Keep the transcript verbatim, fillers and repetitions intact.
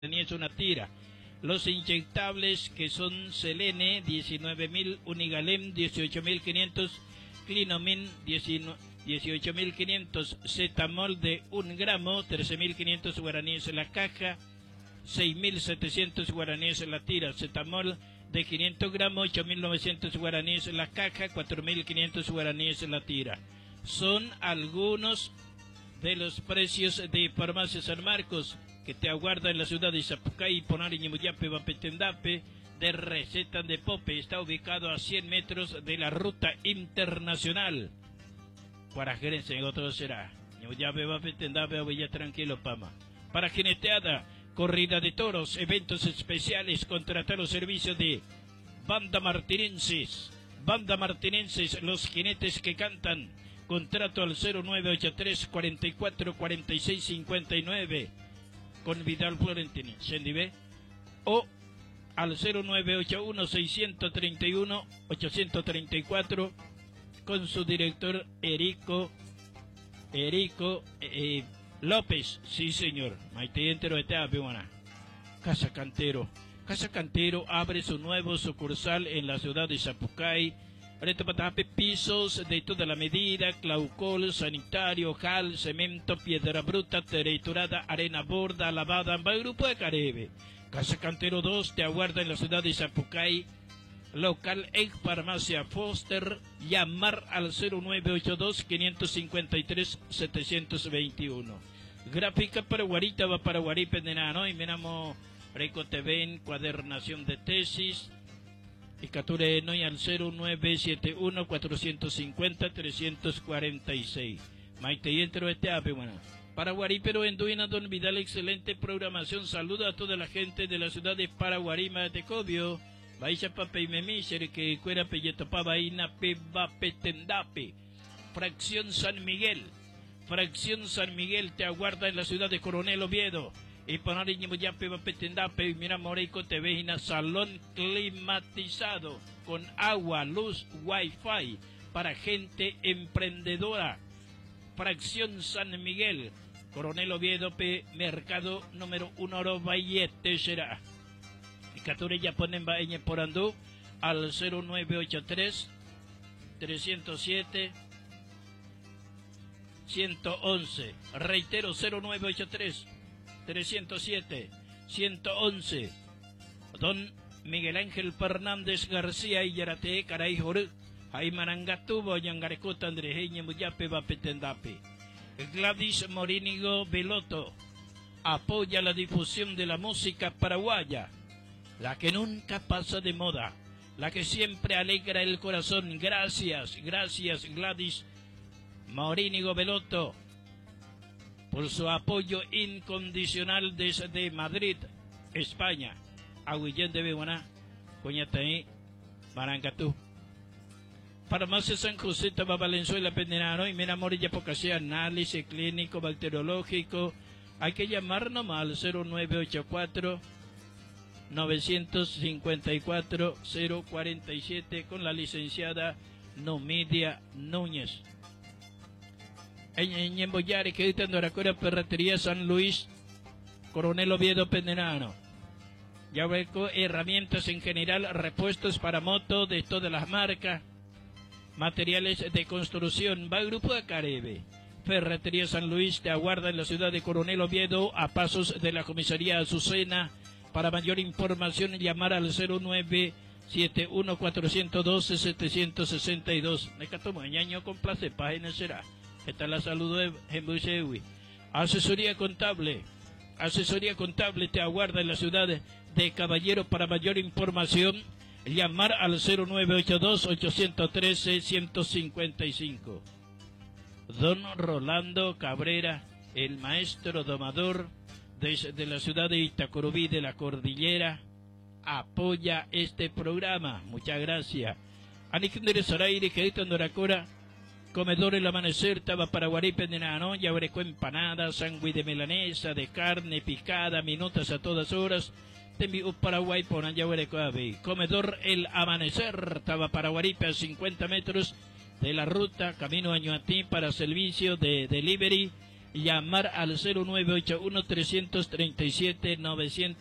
es una tira. Los inyectables que son Selene diecinueve mil, Unigalem dieciocho mil quinientos, Clinomin dieciocho mil quinientos, Zetamol de un gramo trece mil quinientos guaraníes en la caja, seis mil setecientos guaraníes en la tira. Zetamol de quinientos gramos, ocho mil novecientos guaraníes en la caja, cuatro mil quinientos guaraníes en la tira. Son algunos de los precios de Farmacia San Marcos, que te aguarda en la ciudad de Zapucay, Ponari, Ñimuyape, Vapetendape, de Receta de Pope. Está ubicado a cien metros de la ruta internacional. Para gerencia, en otro será. Ñimuyape, Vapetendape, Villa Tranquilo, Pama. Para jineteada, corrida de toros, eventos especiales, contratar los servicios de Banda Martinenses. Banda Martinenses, los jinetes que cantan. Contrato al cero nueve ocho tres, cuarenta y cuatro, cuarenta y seis, cincuenta y nueve. Con Vidal Florentini, ¿Sendive? O al cero nueve ocho uno, seiscientos treinta y uno, ochocientos treinta y cuatro con su director Erico Erico eh, López. Sí, señor. Maite entero de Teapiwana. Casa Cantero. Casa Cantero abre su nuevo sucursal en la ciudad de Zapucay. Pisos de toda la medida, claucol, sanitario, cal, cemento, piedra bruta, triturada, arena borda, lavada, va el grupo de Caribe. Casa Cantero dos te aguarda en la ciudad de Zapucay. Local en Farmacia Foster. Llamar al cero nueve ocho dos, cinco cinco tres, siete dos uno. Gráfica para Guarita, va para Guaripe de Nano y miramos Reco T V en cuadernación de tesis. Y Cature Noy al cero nueve siete uno, cuatro cinco cero, tres cuatro seis. Maite y entro este ape, bueno. Para Guarípero en Duina, Don Vidal, excelente programación. Saluda a toda la gente de la ciudad de Paraguarima de Tecobio. Baixa pape y memíser que cuera pelleto vaina peba petendape. Fracción San Miguel. Fracción San Miguel te aguarda en la ciudad de Coronel Oviedo. Y Ponari Ñimuyape, Vapetendape, y mira Moreico T V, en salón climatizado con agua, luz, wifi para gente emprendedora. Fracción San Miguel, Coronel Oviedo, P, mercado número uno, Oro Vallete será. Y Cature ya ponen Baeñe por Andú al cero nueve ocho tres, tres cero siete, ciento once. Reitero, cero nueve ocho tres, trescientos siete, ciento once. Don Miguel Ángel Fernández García y Yarate Caray Jorú Jaimarangatubo Yangarecuta Andrejeña Muyape Vapetendape. Gladys Morínigo Veloto apoya la difusión de la música paraguaya, la que nunca pasa de moda, la que siempre alegra el corazón. Gracias, gracias Gladys Morínigo Veloto por su apoyo incondicional desde Madrid, España. Aguillén de Beguaná, Coñataí, Marangatú. Farmacia San José, Taba Valenzuela, Pendenaro y Mena Morilla Pocasía, análisis clínico, bacteriológico. Hay que llamar nomás al cero nueve ocho cuatro, nueve cinco cuatro, cero cuatro siete con la licenciada Numidia Núñez. En Ñemboyare, que ahorita en Doracora, Ferretería San Luis, Coronel Oviedo Pendenano. Ya veo herramientas en general, repuestos para moto de todas las marcas, materiales de construcción. Va el grupo de Caribe. Ferretería San Luis te aguarda en la ciudad de Coronel Oviedo, a pasos de la comisaría Azucena. Para mayor información, llamar al cero nueve siete uno, cuatro uno dos, siete seis dos. Necatomo, ñaño con place, página será. Esta la saludo de Jembusewi. Asesoría contable. Asesoría contable te aguarda en la ciudad de Caballero. Para mayor información, llamar al cero nueve ocho dos, ocho uno tres, uno cinco cinco. Don Rolando Cabrera, el maestro domador desde la ciudad de Itacurubí de la Cordillera, apoya este programa. Muchas gracias. Anikindere Zoraire, Querito Andoracora. Comedor El Amanecer, Taba para Guaripe de Nano, ya breco empanadas, sándwich de melanesa, de carne picada, minutas a todas horas. Te envío Paraguay por Anyahuereco Ave. Comedor El Amanecer, Taba para Guaripe a cincuenta metros de la ruta, camino a Ñuatí para servicio de delivery llamar al cero nueve ocho uno, tres tres siete, nueve cero